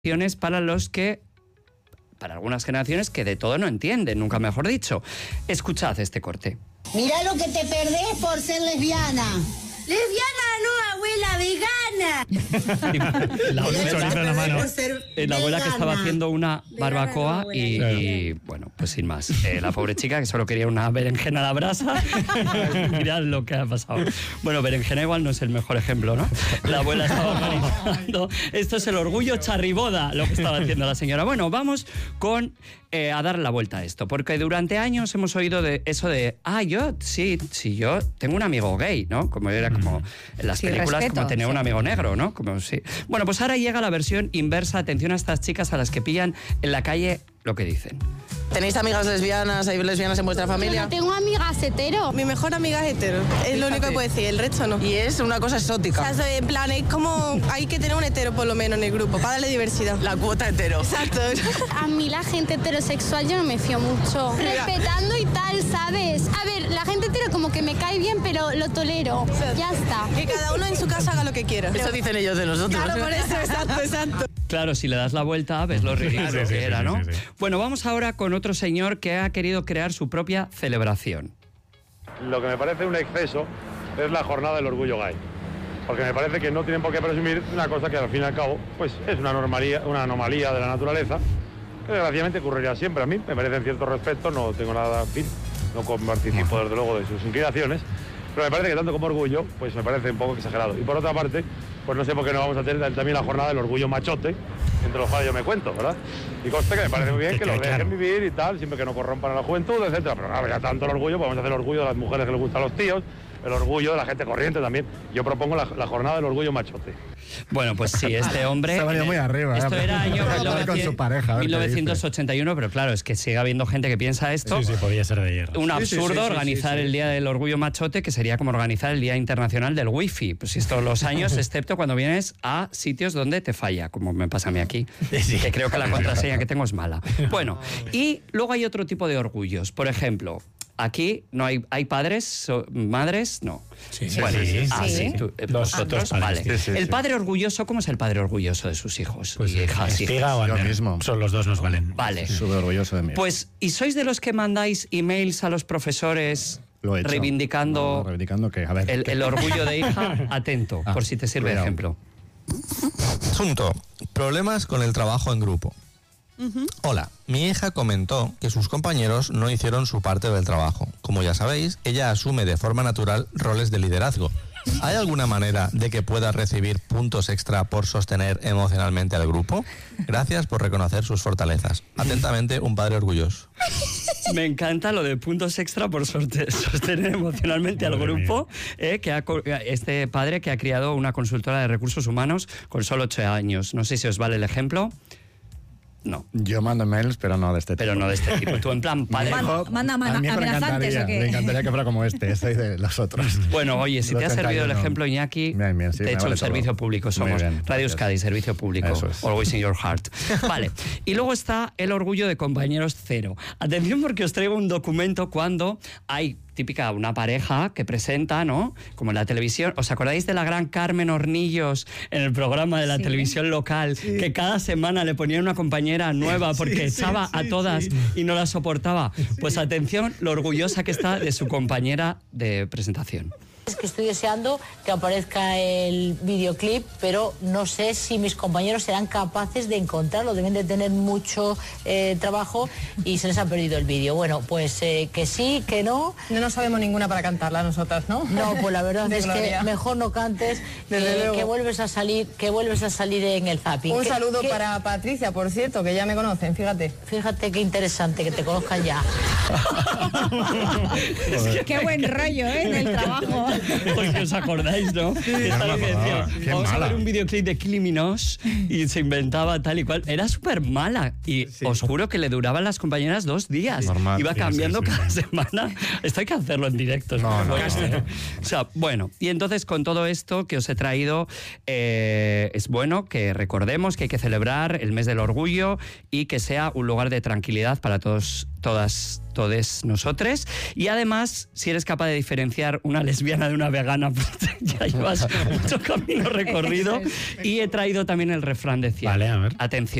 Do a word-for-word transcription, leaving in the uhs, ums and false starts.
para los que, para algunas generaciones que de todo no entienden, nunca mejor dicho. Escuchad este corte. Mirá lo que te perdés por ser lesbiana. Lesbiana no, abuela, vegana. La abuela, en la mano. la abuela que estaba haciendo una barbacoa no, y, claro. y, bueno, pues sin más. Eh, la pobre chica que solo quería una berenjena a la brasa. Mirad lo que ha pasado. Bueno, berenjena igual no es el mejor ejemplo, ¿no? La abuela estaba organizando. Esto es el orgullo charriboda, lo que estaba haciendo la señora. Bueno, vamos con eh, a dar la vuelta a esto, porque durante años hemos oído de eso de, ah, yo, sí, sí, yo tengo un amigo gay, ¿no? Como era como en las Sí, películas, respeto, como tener sí. un amigo negro, ¿no? Como sí. Bueno, pues ahora llega la versión inversa. Atención a estas chicas a las que pillan en la calle lo que dicen. ¿Tenéis amigas lesbianas? ¿Hay lesbianas en vuestra Yo familia? no tengo amigas hetero. Mi mejor amiga es hetero, es lo único que puedo decir, el resto no. Y es una cosa O exótica. sea, soy- en plan, es como hay que tener un hetero por lo menos en el grupo, para darle diversidad. La cuota hetero. Exacto. A mí la gente heterosexual yo no me fío mucho. Respetando y tal, ¿sabes? A ver, la gente hetero como que me cae bien, pero lo tolero. Ya está. Que cada uno en su casa haga lo que quiera. Eso dicen ellos de nosotros. Claro, por eso, exacto, exacto. Claro, si le das la vuelta, ves lo ridículo Sí, sí, que sí, era, sí, ¿no? sí, sí. Bueno, vamos ahora con otro señor que ha querido crear su propia celebración. Lo que me parece un exceso es la jornada del orgullo gay. Porque me parece que no tienen por qué presumir una cosa que al fin y al cabo pues es una, normalía, una anomalía de la naturaleza que desgraciadamente ocurriría siempre. A mí me parece en cierto respeto, no tengo nada, en fin, no participo desde luego de sus inclinaciones, pero me parece que tanto como orgullo, pues me parece un poco exagerado. Y por otra parte, pues no sé por qué no vamos a tener también la jornada del orgullo machote, entre los cuales yo me cuento, ¿verdad? Y conste que me parece muy bien que los dejen vivir y tal, siempre que no corrompan a la juventud, etcétera. Pero no, ya tanto el orgullo, pues vamos a hacer el orgullo de las mujeres que les gustan los tíos, el orgullo de la gente corriente también. Yo propongo la, la jornada del orgullo machote. Bueno, pues sí, este hombre... Se ha venido muy arriba. Esto ¿eh? era año Hablar con su pareja, a ver qué mil novecientos ochenta y uno, pero claro, es que sigue habiendo gente que piensa esto. Sí, sí, podía ser de ayer. Un Sí, sí, absurdo sí, sí, organizar sí, sí. el Día del Orgullo Machote, que sería como organizar el Día Internacional del Wifi. Pues esto todos los años, excepto cuando vienes a sitios donde te falla, como me pasa a mí aquí, Sí. que creo que la contraseña que tengo es mala. Bueno, y luego hay otro tipo de orgullos. Por ejemplo, aquí no hay, hay padres, so- madres, no. Sí, Bueno, sí, sí, ah, sí. sí, tú, eh, Dos- vosotros, dos padres, vale. sí, sí, el sí. padre orgulloso, ¿cómo es el padre orgulloso de sus hijos Pues y hijas? Espiga hijas? o Yo Ander. mismo. Son los dos, nos valen. Vale. Súper orgulloso de mí. Pues, ¿y sois de los que mandáis emails a los profesores Lo he hecho. reivindicando No, no, reivindicando que, a ver. el, el orgullo de hija? Atento, Ah, por si te sirve de cuidado. ejemplo. Asunto. Problemas con el trabajo en grupo. Hola, mi hija comentó que sus compañeros no hicieron su parte del trabajo. Como ya sabéis, ella asume de forma natural roles de liderazgo. ¿Hay alguna manera de que pueda recibir puntos extra por sostener emocionalmente al grupo? Gracias por reconocer sus fortalezas. Atentamente, un padre orgulloso. Me encanta lo de puntos extra por sorte- sostener emocionalmente al Madre grupo, eh, que ha co- este padre que ha criado una consultora de recursos humanos con solo ocho años. No sé si os vale el ejemplo. No, Yo mando mails, pero no de este tipo. pero no de este tipo. Tú en plan padre... Manda- manda a mi hijo le amenazantes, encantaría, ¿o qué? le encantaría que fuera como este, soy de los otros. Bueno, oye, si Los te ha servido el ochenta y uno. ejemplo, Iñaki, Bien, bien, sí, te he me hecho vale un servicio todo. público. Muy Somos bien, Radio gracias. Euskadi, servicio público. Eso es. Always in your heart. Vale. Y luego está el orgullo de compañeros cero. Atención porque os traigo un documento cuando hay típica una pareja que presenta, ¿no? Como en la televisión. ¿Os acordáis de la gran Carmen Hornillos en el programa de la Sí. televisión local? Que cada semana le ponían una compañera nueva porque echaba a todas y no las soportaba. Pues atención lo orgullosa que está de su compañera de presentación. Es que estoy deseando que aparezca el videoclip, pero no sé si mis compañeros serán capaces de encontrarlo. Deben de tener mucho eh, trabajo y se les ha perdido el vídeo. Bueno, pues eh, que sí, que no. No nos sabemos ninguna para cantarla nosotras, ¿no? No, pues la verdad De es Gloria. que mejor no cantes, Desde que, luego. que vuelves a salir, que vuelves a salir en el zapping. Un Que- saludo que- para Patricia, por cierto, que ya me conocen, fíjate. Fíjate qué interesante que te conozcan ya. Qué buen rollo, ¿eh? En el trabajo. Porque os acordáis, ¿no? Que no tal me que acordaba. decía, Qué vamos a mala. ver un videoclip de Kylie Minogue y se inventaba tal y cual. Era súper mala y os juro que le duraban las compañeras dos días. Normal. Iba Sí, cambiando sí, sí, cada sí. semana. Esto hay que hacerlo en directo. es No, muy no, bueno, no. ¿eh? O sea, bueno, y entonces con todo esto que os he traído, eh, es bueno que recordemos que hay que celebrar el mes del orgullo y que sea un lugar de tranquilidad para todos todas, todes nosotros. Y además, si eres capaz de diferenciar una lesbiana de una vegana, pues ya llevas mucho camino recorrido. Y he traído también el refrán de cierre. Vale, a ver. Atención.